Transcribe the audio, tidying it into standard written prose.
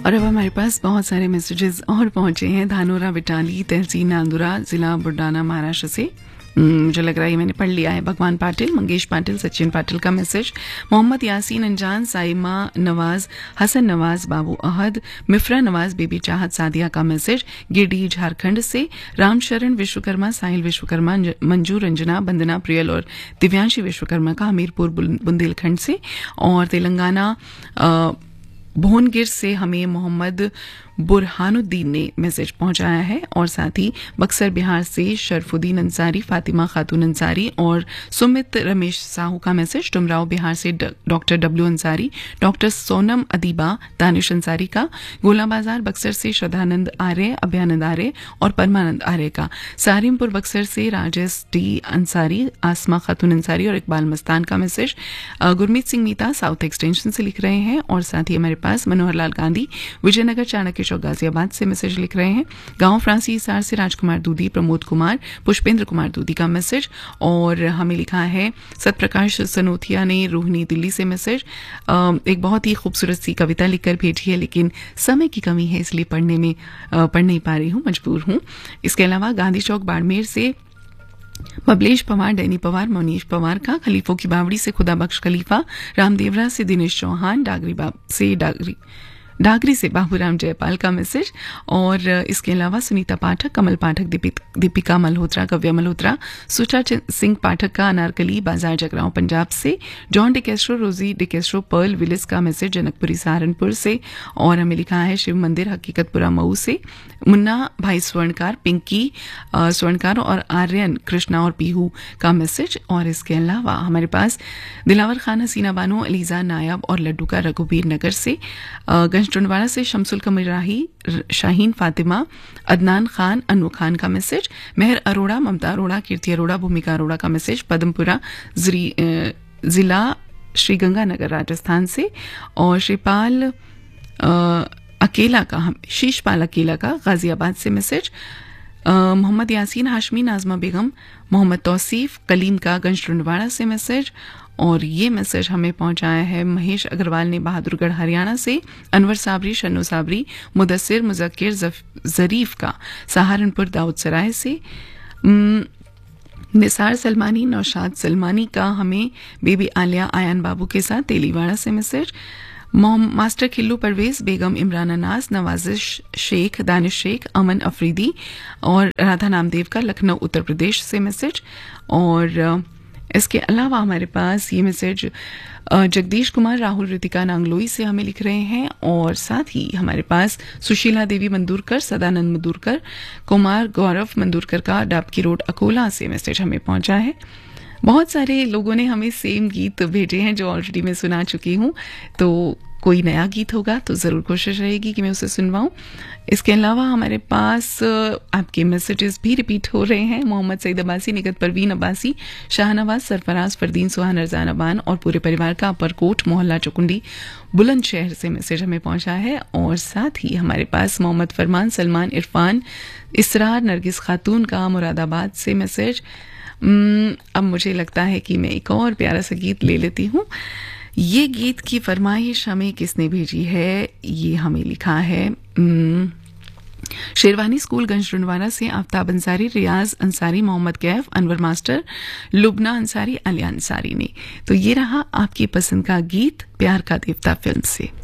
और अब हमारे पास बहुत सारे मैसेजेस और पहुंचे हैं। धानोरा बिटाली, तहसील नांदुरा, जिला बुरडाना, महाराष्ट्र से। मुझे लग रहा है मैंने पढ़ लिया है। भगवान पाटिल, मंगेश पाटिल, सचिन पाटिल का मैसेज। मोहम्मद यासीन अंजान, साइमा नवाज, हसन नवाज, बाबू अहद, मिफ्रा नवाज, बेबी चाहत सादिया का मैसेज गिरडी झारखंड से। रामशरण विश्वकर्मा, साहिल विश्वकर्मा, मंजू रंजना, वंदना प्रियल और दिव्यांशी विश्वकर्मा का हमीरपुर बुंदेलखंड से। और तेलंगाना भुवनगिर से हमें मोहम्मद बुरहानुद्दीन ने मैसेज पहुंचाया है। और साथ ही बक्सर बिहार से शरफुद्दीन अंसारी, फातिमा खातून अंसारी और सुमित रमेश साहू का मैसेज। डुमराव बिहार से doctor W Ansari, doctor Sonam Adiba, Danish Ansari का। गोला बाजार बक्सर से श्रद्धानंद आर्य, अभयानंद आर्य और परमानंद आर्य का। सारिमपुर बक्सर से राजेश डी अंसारी, आसमा खातून अंसारी और इकबाल मस्तान का मैसेज। गुरमीत सिंह मीता साउथ एक्सटेंशन से लिख रहे हैं। और साथ ही हमारे पास मनोहर लाल गांधी, विजयनगर, चाणक्य चौक, गाजियाबाद से मैसेज लिख रहे हैं। गांव फ्रांसी हिसार से राजकुमार दूधी, प्रमोद कुमार, पुष्पेंद्र कुमार दूधी का मैसेज। और हमें लिखा है सतप्रकाश सनोथिया ने रोहिणी दिल्ली से मैसेज। एक बहुत ही खूबसूरत सी कविता लिखकर भेजी है, लेकिन समय की कमी है इसलिए पढ़ नहीं पा रही हूँ, मजबूर हूँ। इसके अलावा गांधी चौक बाड़मेर से बबलेश पवार, डैनी पवार, मोनीश पवार का। खलीफों की बावड़ी से खुदा बख्श खलीफा, रामदेवरा से दिनेश चौहान, डागरी से बाबूराम जयपाल का मैसेज। और इसके अलावा सुनीता पाठक, कमल पाठक, दीपिका मल्होत्रा, कव्या मल्होत्रा, सुचा सिंह पाठक का अनारकली बाजार जगरांव पंजाब से। जॉन डिकेस्ट्रो, रोजी डिकेस्ट्रो, पर्ल विलिस का मैसेज जनकपुरी सहारनपुर से। और हमें लिखा है शिव मंदिर हकीकतपुरा मऊ से मुन्ना भाई स्वर्णकार, पिंकी स्वर्णकार और आर्यन कृष्णा और पीहू का मैसेज। और इसके अलावा हमारे पास दिलावर खान, हसीना बानो, अलीजा नायब और लड्डू का रघुबीर नगर से। गंजटुंडवाड़ा से शमसुल कमर राही, शाहीन फातिमा, अदनान खान, अनु खान का मैसेज। मेहर अरोड़ा, ममता अरोड़ा, कीर्ति अरोड़ा, भूमिका अरोड़ा का मैसेज पदमपुरा जिला श्रीगंगानगर राजस्थान से। और श्रीपाल अकेला का, शीशपाल अकेला का गाजियाबाद से मैसेज। मोहम्मद यासीन हाशमी, नाजमा बेगम, मोहम्मद तौसीफ कलीम का गंजटुंडवाड़ा से मैसेज। और ये मैसेज हमें पहुंचाया है महेश अग्रवाल ने बहादुरगढ़ हरियाणा से। अनवर साबरी, शन्नो साबरी, मुदस्सिर मुजक्किर जरीफ का सहारनपुर दाऊद सराय से। निसार सलमानी, नौशाद सलमानी का हमें बेबी आलिया आयान बाबू के साथ तेलीवाड़ा से मैसेज। मास्टर खिल्लू परवेज, बेगम इमरान अनास, नवाजिश शेख, दानिश शेख, अमन अफरीदी और राधा नामदेव का लखनऊ उत्तर प्रदेश से मैसेज। और इसके अलावा हमारे पास ये मैसेज जगदीश कुमार, राहुल, रितिका नांगलोई से हमें लिख रहे हैं। और साथ ही हमारे पास सुशीला देवी मंदूरकर, सदानंद मंदूरकर, कुमार गौरव मंदूरकर का डाबकी रोड अकोला से मैसेज हमें पहुंचा है। बहुत सारे लोगों ने हमें सेम गीत भेजे हैं जो ऑलरेडी मैं सुना चुकी हूँ, तो कोई नया गीत होगा तो ज़रूर कोशिश रहेगी कि मैं उसे सुनवाऊँ। इसके अलावा हमारे पास आपके मैसेजेस भी रिपीट हो रहे हैं। मोहम्मद सईद अब्बासी, निगत परवीन अब्बासी, शाहनवाज, सरफराज, फरदीन, सुहान, अरजान अबान और पूरे परिवार का अपरकोट मोहल्ला चुकुंडी बुलंदशहर से मैसेज हमें पहुंचा है। और साथ ही हमारे पास मोहम्मद फरमान, सलमान, इरफान, इसरार, नरगिस खातून का मुरादाबाद से मैसेज। अब मुझे लगता है कि मैं एक और प्यारा सा गीत ले लेती हूँ। ये गीत की फरमाइश हमें किसने भेजी है, ये हमें लिखा है शेरवानी स्कूल गंजटुंडवाड़ा से आफ्ताब अंसारी, रियाज अंसारी, मोहम्मद कैफ, अनवर मास्टर, लुबना अंसारी, अलिया अंसारी ने। तो ये रहा आपकी पसंद का गीत प्यार का देवता फिल्म से।